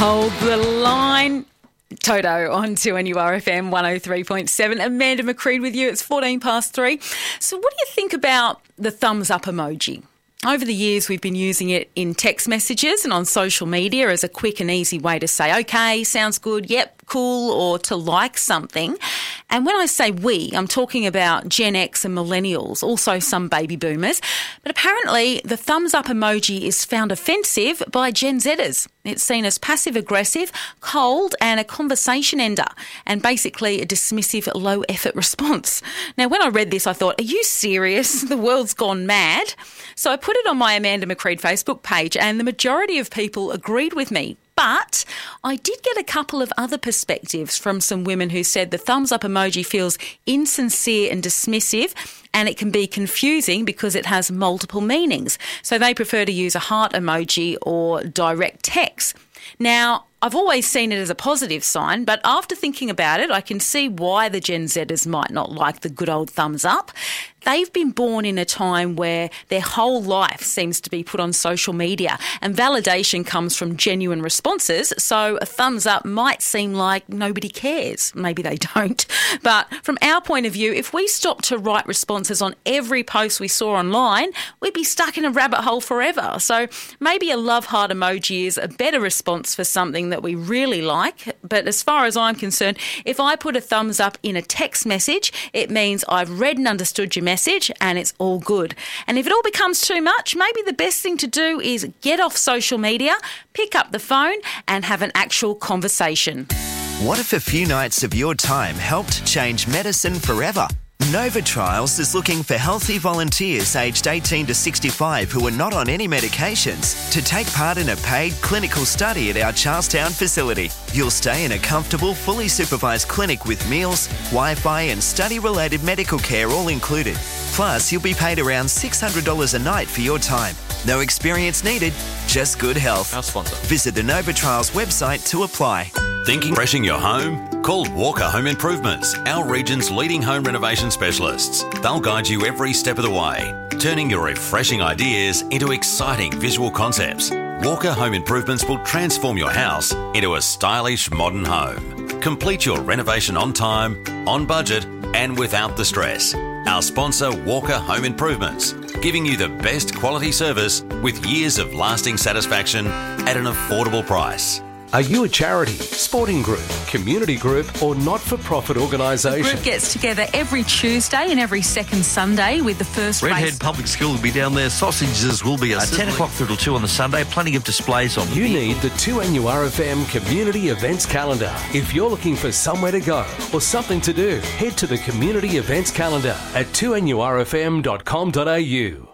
Hold the line. Toto on 2NURFM 103.7. Amanda McCreed with you. It's 3:14. So what do you think about the thumbs up emoji? Over the years, we've been using it in text messages and on social media as a quick and easy way to say, okay, sounds good, yep, cool, or to like something. And when I say we, I'm talking about Gen X and millennials, also some baby boomers. But apparently the thumbs up emoji is found offensive by Gen Zers. It's seen as passive-aggressive, cold and a conversation ender, and basically a dismissive, low-effort response. Now, when I read this, I thought, are you serious? The world's gone mad. So I put it on my Amanda McCreed Facebook page, and the majority of people agreed with me. But I did get a couple of other perspectives from some women who said the thumbs up emoji feels insincere and dismissive, and it can be confusing because it has multiple meanings. So they prefer to use a heart emoji or direct text. Now, I've always seen it as a positive sign, but after thinking about it, I can see why the Gen Zers might not like the good old thumbs up. They've been born in a time where their whole life seems to be put on social media, and validation comes from genuine responses, so a thumbs up might seem like nobody cares. Maybe they don't. But from our point of view, if we stopped to write responses on every post we saw online, we'd be stuck in a rabbit hole forever. So maybe a love heart emoji is a better response for something that we really like. But as far as I'm concerned, if I put a thumbs up in a text message, it means I've read and understood your message and it's all good. And if it all becomes too much, maybe the best thing to do is get off social media, pick up the phone and have an actual conversation. What if a few nights of your time helped change medicine forever? Nova Trials is looking for healthy volunteers aged 18 to 65 who are not on any medications to take part in a paid clinical study at our Charlestown facility. You'll stay in a comfortable, fully supervised clinic with meals, Wi-Fi and study-related medical care all included. Plus, you'll be paid around $600 a night for your time. No experience needed, just good health. Our sponsor. Visit the Nova Trials website to apply. Thinking refreshing your home? Call Walker Home Improvements, our region's leading home renovation specialists. They'll guide you every step of the way, turning your refreshing ideas into exciting visual concepts. Walker Home Improvements will transform your house into a stylish modern home. Complete your renovation on time, on budget, and without the stress. Our sponsor, Walker Home Improvements, giving you the best quality service with years of lasting satisfaction at an affordable price. Are you a charity, sporting group, community group or not-for-profit organisation? The group gets together every Tuesday and every second Sunday with the first Redhead race. Public School will be down there. Sausages will be at 10 o'clock through till 2 on the Sunday. Plenty of displays on the You vehicle. need the 2NURFM Community Events Calendar. If you're looking for somewhere to go or something to do, head to the Community Events Calendar at 2NURFM.com.au.